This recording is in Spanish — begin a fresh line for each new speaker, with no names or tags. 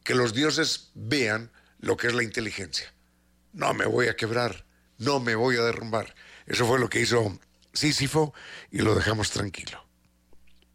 que los dioses vean lo que es la inteligencia. No me voy a quebrar, no me voy a derrumbar. Eso fue lo que hizo Sísifo y lo dejamos tranquilo.